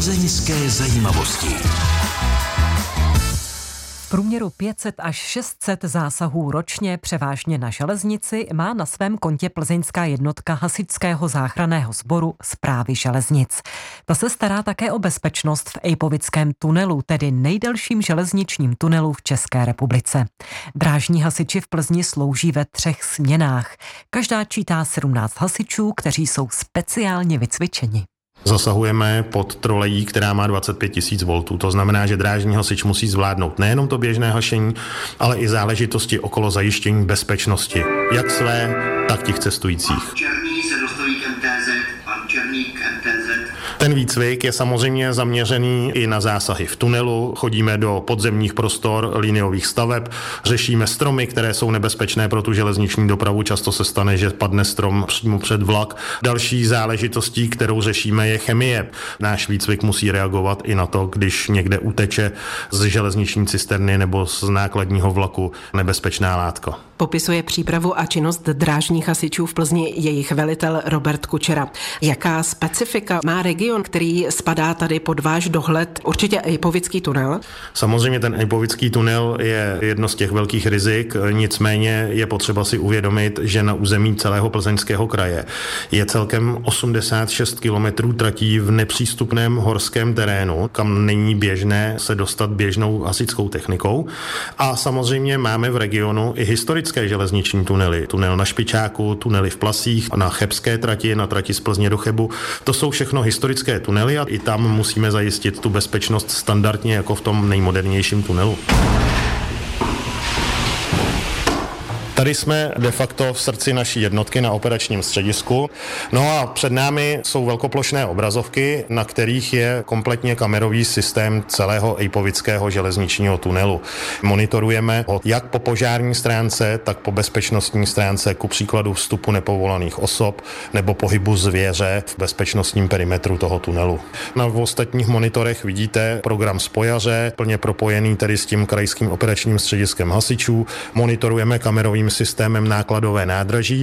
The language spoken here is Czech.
Plzeňské zajímavosti. V průměru 500 až 600 zásahů ročně, převážně na železnici, má na svém kontě plzeňská jednotka Hasičského záchranného sboru Správy železnic. Ta se stará také o bezpečnost v Ejpovickém tunelu, tedy nejdelším železničním tunelu v České republice. Drážní hasiči v Plzni slouží ve 3 směnách. Každá čítá 17 hasičů, kteří jsou speciálně vycvičeni. Zasahujeme pod trolejí, která má 25 000 V. To znamená, že drážní hasič musí zvládnout nejenom to běžné hašení, ale i záležitosti okolo zajištění bezpečnosti, jak své, tak těch cestujících. Pan Černý se dostaví k MTZ, pan Černý k MTZ. Ten výcvik je samozřejmě zaměřený i na zásahy v tunelu. Chodíme do podzemních prostor liniových staveb, řešíme stromy, které jsou nebezpečné pro tu železniční dopravu. Často se stane, že padne strom přímo před vlak. Další záležitostí, kterou řešíme, je chemie. Náš výcvik musí reagovat i na to, když někde uteče z železniční cisterny nebo z nákladního vlaku nebezpečná látka. Popisuje přípravu a činnost drážních hasičů v Plzni jejich velitel Robert Kučera. Jaká specifika má region, který spadá tady pod váš dohled? Určitě Ejpovický tunel? Samozřejmě ten Ejpovický tunel je jedno z těch velkých rizik, nicméně je potřeba si uvědomit, že na území celého Plzeňského kraje je celkem 86 kilometrů tratí v nepřístupném horském terénu, kam není běžné se dostat běžnou hasičskou technikou. A samozřejmě máme v regionu i historické železniční tunely. Tunel na Špičáku, tunely v Plasích, na Chebské trati, na trati z Plzně do Chebu. To jsou všechno historické tunely a i tam musíme zajistit tu bezpečnost standardně jako v tom nejmodernějším tunelu. Tady jsme de facto v srdci naší jednotky na operačním středisku. No a před námi jsou velkoplošné obrazovky, na kterých je kompletně kamerový systém celého Ejpovického železničního tunelu. Monitorujeme ho jak po požární stránce, tak po bezpečnostní stránce, ku příkladu vstupu nepovolaných osob nebo pohybu zvěře v bezpečnostním perimetru toho tunelu. Na ostatních monitorech vidíte program spojaře, plně propojený tedy s tím krajským operačním střediskem hasičů. Monitorujeme kamerovým systémem nákladové nádraží.